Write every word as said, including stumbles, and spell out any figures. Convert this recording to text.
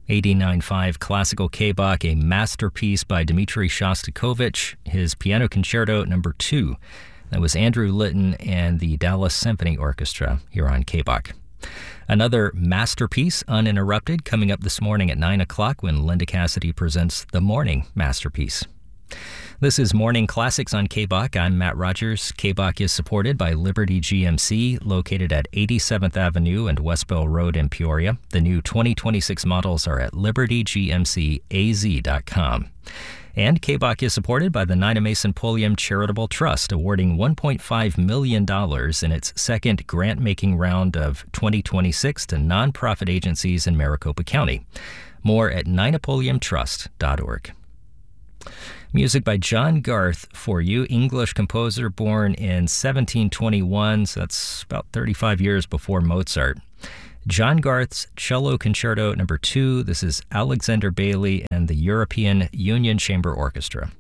eighty-nine point five Classical K-Bach, a masterpiece by Dmitri Shostakovich, his Piano Concerto number two. That was Andrew Litton and the Dallas Symphony Orchestra here on K-Bach. Another masterpiece, Uninterrupted, coming up this morning at nine o'clock when Linda Cassidy presents The Morning Masterpiece. This is Morning Classics on K-Bach. I'm Matt Rogers. K-Bach is supported by Liberty G M C, located at eighty-seventh Avenue and Westbell Road in Peoria. The new twenty twenty-six models are at liberty g m c a z dot com. And K-Bach is supported by the Nina Mason Pulliam Charitable Trust, awarding one point five million dollars in its second grant-making round of twenty twenty-six to nonprofit agencies in Maricopa County. More at nina pulliam trust dot org. Music by John Garth for you, English composer born in seventeen twenty-one, so that's about thirty-five years before Mozart. John Garth's Cello Concerto number two. This is Alexander Bailey and the European Union Chamber Orchestra.